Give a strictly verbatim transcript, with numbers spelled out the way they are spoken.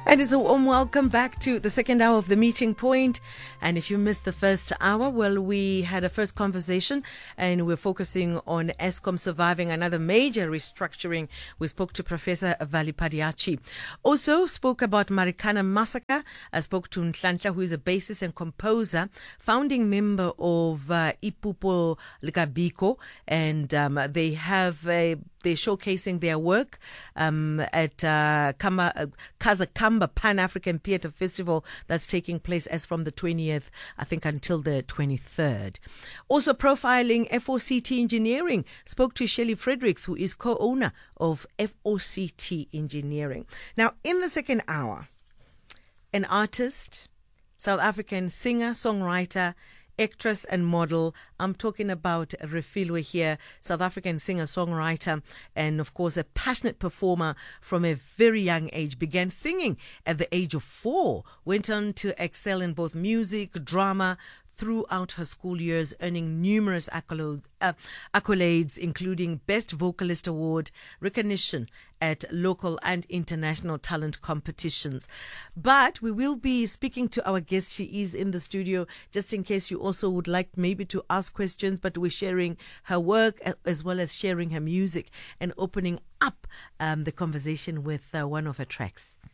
And it's a warm welcome back to the second hour of the Meeting Point. And if you missed the first hour, well, we had a first conversation and we're focusing on Eskom surviving another major restructuring. We spoke to Professor Vali Padiachi. Also spoke about Marikana Massacre. I spoke to Nhlanhla, who is a bassist and composer, founding member of uh, Ipupo Likabiko. And um, they have a They're showcasing their work um, at uh, Kamba, uh, Kazakamba Pan-African Theatre Festival that's taking place as from the twentieth, I think, until the twenty-third. Also profiling F O C T Engineering. Spoke to Shelley Fredericks, who is co-owner of F O C T Engineering. Now, in the second hour, an artist, South African singer, songwriter, actress and model. I'm talking about Refilwe here, South African singer-songwriter, and of course a passionate performer from a very young age. Began singing at the age of four, went on to excel in both music, drama, throughout her school years, earning numerous accolades, uh, accolades, including Best Vocalist Award, recognition at local and international talent competitions. But we will be speaking to our guest. She is in the studio, just in case you also would like maybe to ask questions, but we're sharing her work as well as sharing her music and opening up um, the conversation with uh, one of her tracks.